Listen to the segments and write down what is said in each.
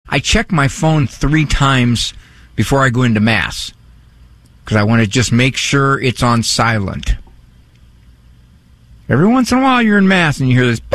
I check my phone 3 times before I go into Mass because I want to just make sure it's on silent. Every once in a while you're in Mass and you hear this.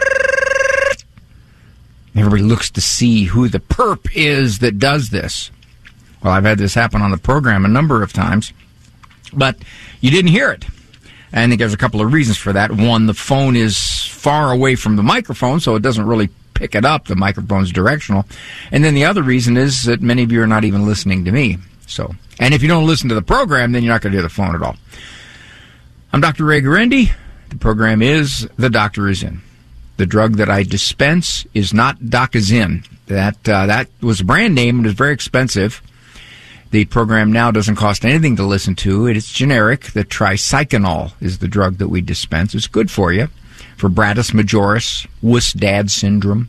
Everybody looks to see who the perp is that does this. Well, I've had this happen on the program a number of times, but you didn't hear it. I think there's a couple of reasons for that. One, the phone is far away from the microphone, so it doesn't really pick it up. The microphone's directional. And then the other reason is that many of you are not even listening to me. So, and if you don't listen to the program, then you're not going to hear the phone at all. I'm Dr. Ray Guarendi. The program is The Doctor Is In. The drug that I dispense is not Docazin. That was a brand name and is very expensive. The program now doesn't cost anything to listen to. It is generic. The tricyclinol is the drug that we dispense. It's good for you for Bratus majoris, wuss dad syndrome.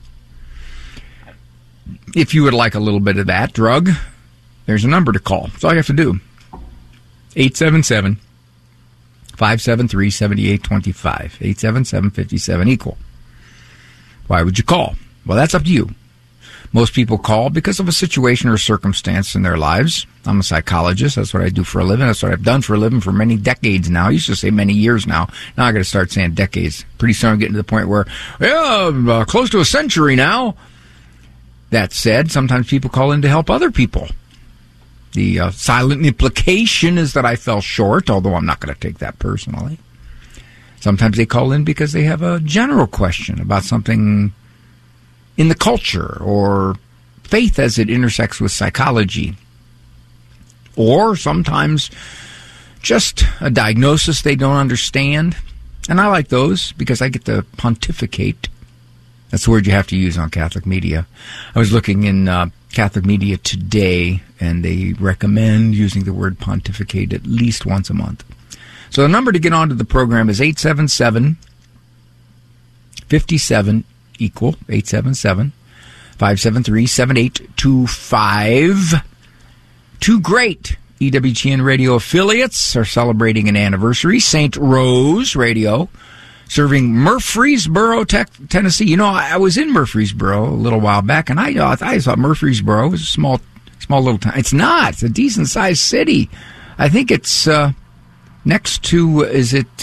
If you would like a little bit of that drug, there's a number to call. That's all you have to do. 877-573-7825. 877-57-EQUAL. Why would you call? Well, that's up to you. Most people call because of a situation or circumstance in their lives. I'm a psychologist. That's what I do for a living. That's what I've done for a living for many decades now. I used to say many years now. Now I got to start saying decades. Pretty soon I'm getting to the point where, close to a century now. That said, sometimes people call in to help other people. The silent implication is that I fell short, although I'm not going to take that personally. Sometimes they call in because they have a general question about something in the culture or faith as it intersects with psychology. Or sometimes just a diagnosis they don't understand. And I like those because I get to pontificate. That's the word you have to use on Catholic media. I was looking in Catholic media today, and they recommend using the word pontificate at least once a month. So the number to get onto the program is 877-57-EQUAL, 877-573-7825. 2 great EWTN radio affiliates are celebrating an anniversary. St. Rose Radio, serving Murfreesboro, Tennessee. You know, I was in Murfreesboro a little while back, and I thought Murfreesboro was a small little town. It's not. It's a decent-sized city. I think it's next to, is it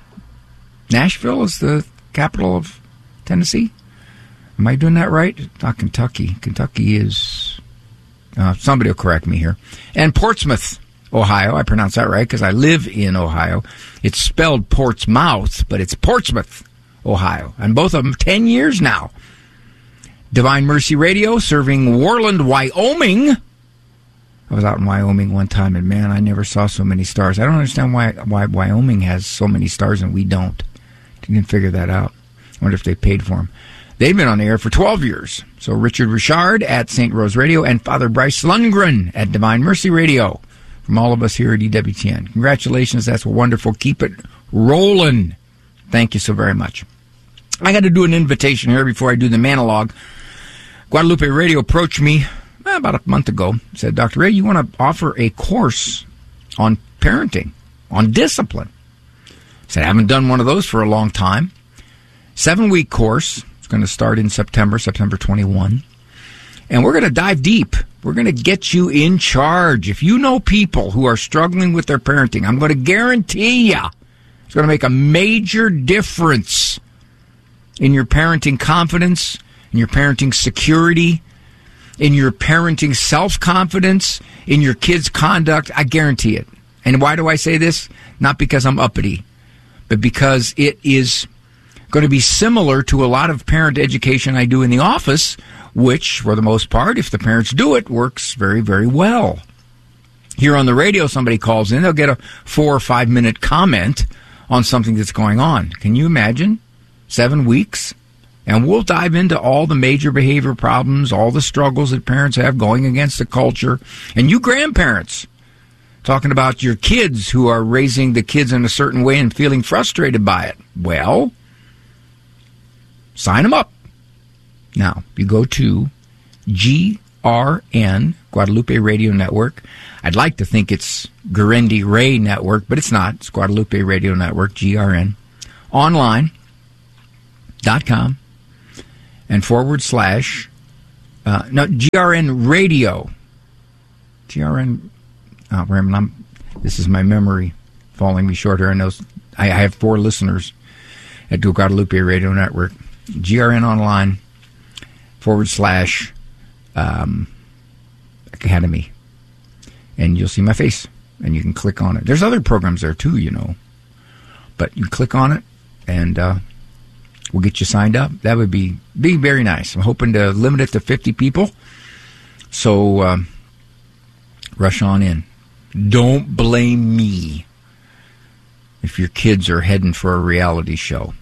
Nashville is the capital of Tennessee? Am I doing that right? Not Kentucky. Kentucky is, somebody will correct me here. And Portsmouth, Ohio. I pronounce that right because I live in Ohio. It's spelled Portsmouth, but it's Portsmouth, Ohio. And both of them 10 years now. Divine Mercy Radio, serving Worland, Wyoming. I was out in Wyoming one time, and man, I never saw so many stars. I don't understand why Wyoming has so many stars and we don't. Didn't figure that out. I wonder if they paid for them. They've been on the air for 12 years. So Richard Richard at St. Rose Radio and Father Bryce Lundgren at Divine Mercy Radio. From all of us here at EWTN. Congratulations. That's wonderful. Keep it rolling. Thank you so very much. I got to do an invitation here before I do the monologue. Guadalupe Radio approached me about a month ago. Said, Dr. Ray, you want to offer a course on parenting, on discipline? I said, I haven't done one of those for a long time. 7-week course. It's going to start in September 21. And we're going to dive deep. We're going to get you in charge. If you know people who are struggling with their parenting, I'm going to guarantee you it's going to make a major difference in your parenting confidence, in your parenting security, in your parenting self-confidence, in your kids' conduct. I guarantee it. And why do I say this? Not because I'm uppity, but because it is going to be similar to a lot of parent education I do in the office, which, for the most part, if the parents do it, works very, very well. Here on the radio, somebody calls in, they'll get a 4 or 5 minute comment on something that's going on. Can you imagine? 7 weeks? And we'll dive into all the major behavior problems, all the struggles that parents have going against the culture. And you grandparents, talking about your kids who are raising the kids in a certain way and feeling frustrated by it. Well, sign them up. Now, you go to GRN, Guadalupe Radio Network. I'd like to think it's Guarendi Ray Network, but it's not. It's Guadalupe Radio Network, GRN. Online.com and / No, GRN Radio. GRN. This is my memory falling me short here. I know I have 4 listeners at Dual Guadalupe Radio Network. GRN Online / Academy. And you'll see my face, and you can click on it. There's other programs there, too, you know. But you click on it, and we'll get you signed up. That would be very nice. I'm hoping to limit it to 50 people. So rush on in. Don't blame me if your kids are heading for a reality show.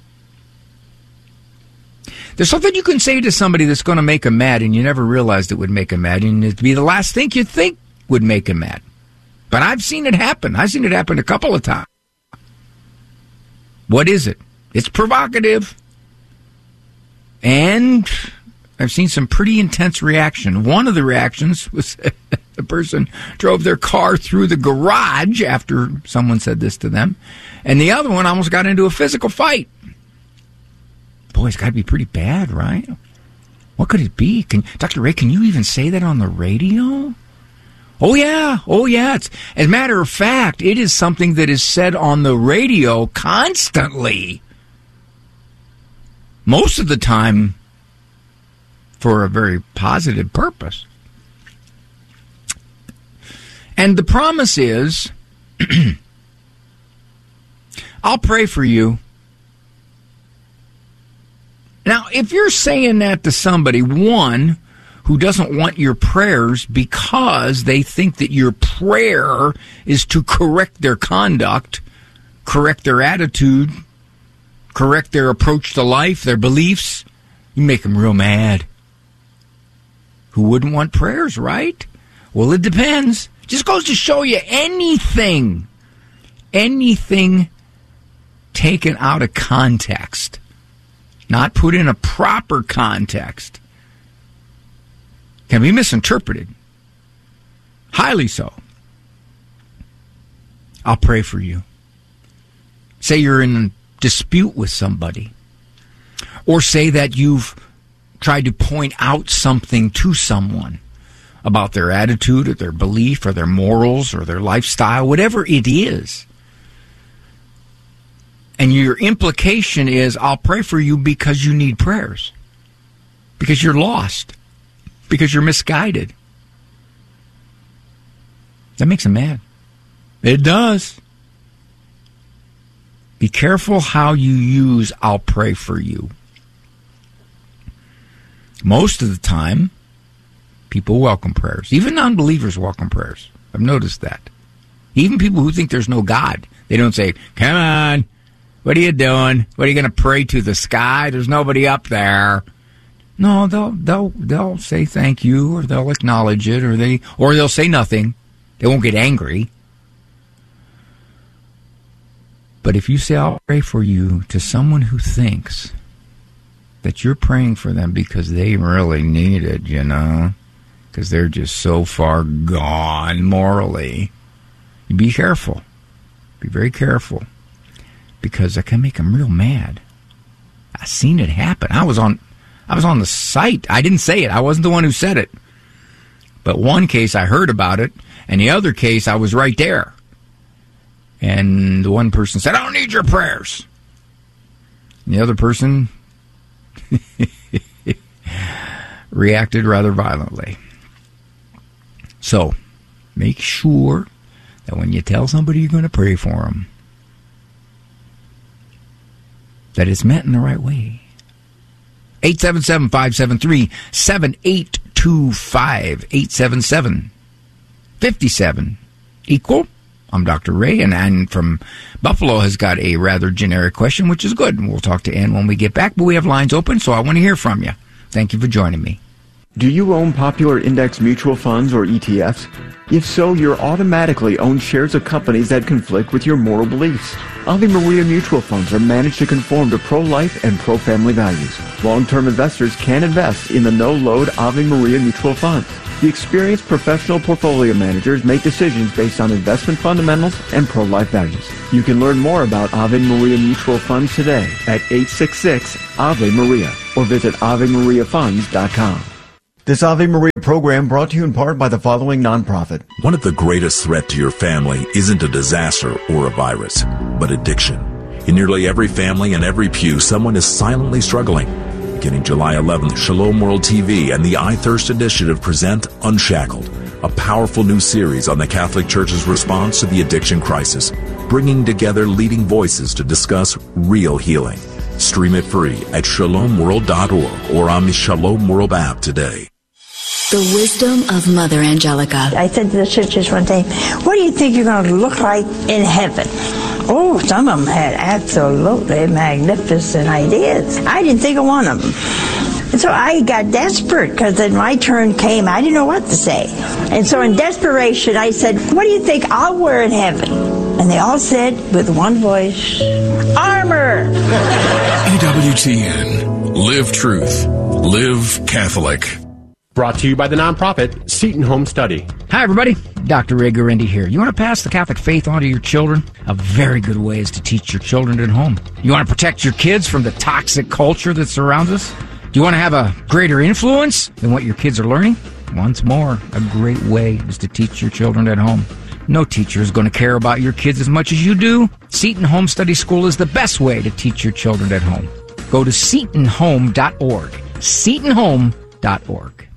There's something you can say to somebody that's going to make them mad, and you never realized it would make them mad, and it'd be the last thing you'd think would make them mad. But I've seen it happen. I've seen it happen a couple of times. What is it? It's provocative. And I've seen some pretty intense reaction. One of the reactions was the person drove their car through the garage after someone said this to them. And the other one almost got into a physical fight. Boy, it's got to be pretty bad, right? What could it be? Dr. Ray, can you even say that on the radio? Oh, yeah. As a matter of fact, it is something that is said on the radio constantly. Most of the time for a very positive purpose. And the promise is, I'll pray for you. Now, if you're saying that to somebody, one, who doesn't want your prayers because they think that your prayer is to correct their conduct, correct their attitude, correct their approach to life, their beliefs, you make them real mad. Who wouldn't want prayers, right? Well, it depends. Just goes to show you anything taken out of context, not put in a proper context, can be misinterpreted. Highly so. I'll pray for you. Say you're in a dispute with somebody. Or say that you've tried to point out something to someone about their attitude or their belief or their morals or their lifestyle, whatever it is. And your implication is, I'll pray for you because you need prayers. Because you're lost. Because you're misguided. That makes them mad. It does. Be careful how you use I'll pray for you. Most of the time, people welcome prayers. Even non-believers welcome prayers. I've noticed that. Even people who think there's no God, they don't say, come on, what are you doing? What are you going to pray to, the sky? There's nobody up there. No, they'll say thank you, or they'll acknowledge it, or they'll say nothing. They won't get angry. But if you say, I'll pray for you, to someone who thinks that you're praying for them because they really need it, you know, because they're just so far gone morally, you be careful. Be very careful, because that can make them real mad. I've seen it happen. I was on the site. I didn't say it. I wasn't the one who said it. But one case I heard about it, and the other case I was right there. And the one person said, I don't need your prayers. And the other person reacted rather violently. So, make sure that when you tell somebody you're going to pray for them, that it's meant in the right way. 877-573-7825. 877-57 equal. I'm Dr. Ray, and Ann from Buffalo has got a rather generic question, which is good. And we'll talk to Ann when we get back, but we have lines open, so I want to hear from you. Thank you for joining me. Do you own popular index mutual funds or ETFs? If so, you're automatically own shares of companies that conflict with your moral beliefs. Ave Maria mutual funds are managed to conform to pro-life and pro-family values. Long-term investors can invest in the no-load Ave Maria mutual funds. The experienced professional portfolio managers make decisions based on investment fundamentals and pro-life values. You can learn more about Ave Maria mutual funds today at 866-AVE-MARIA or visit AveMariaFunds.com. This Ave Maria program brought to you in part by the following nonprofit. One of the greatest threats to your family isn't a disaster or a virus, but addiction. In nearly every family and every pew, someone is silently struggling. Beginning July 11th, Shalom World TV and the I Thirst Initiative present Unshackled, a powerful new series on the Catholic Church's response to the addiction crisis, bringing together leading voices to discuss real healing. Stream it free at shalomworld.org or on the Shalom World app today. The wisdom of Mother Angelica. I said to the sisters one day, what do you think you're going to look like in heaven? Oh, some of them had absolutely magnificent ideas. I didn't think of one of them. And so I got desperate because then my turn came. I didn't know what to say. And so in desperation, I said, what do you think I'll wear in heaven? And they all said with one voice, armor. EWTN. Live truth. Live Catholic. Brought to you by the nonprofit Seton Home Study. Hi, everybody. Dr. Ray Guarendi here. You want to pass the Catholic faith on to your children? A very good way is to teach your children at home. You want to protect your kids from the toxic culture that surrounds us? Do you want to have a greater influence than what your kids are learning? Once more, a great way is to teach your children at home. No teacher is going to care about your kids as much as you do. Seton Home Study School is the best way to teach your children at home. Go to setonhome.org. setonhome.org.